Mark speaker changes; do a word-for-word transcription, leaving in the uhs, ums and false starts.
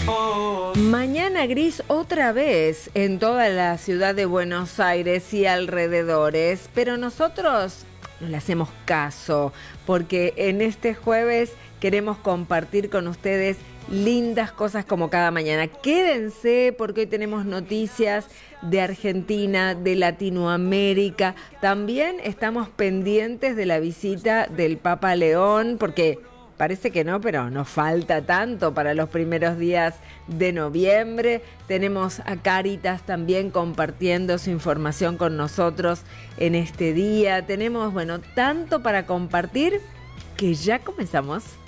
Speaker 1: Mañana gris otra vez en toda la ciudad de Buenos Aires y alrededores, pero nosotros no le hacemos caso porque en este jueves queremos compartir con ustedes lindas cosas como cada mañana. Quédense porque hoy tenemos noticias de Argentina, de Latinoamérica. También estamos pendientes de la visita del Papa León porque parece que no, pero nos falta tanto para los primeros días de noviembre. Tenemos a Cáritas también compartiendo su información con nosotros en este día. Tenemos, bueno, tanto para compartir que ya comenzamos.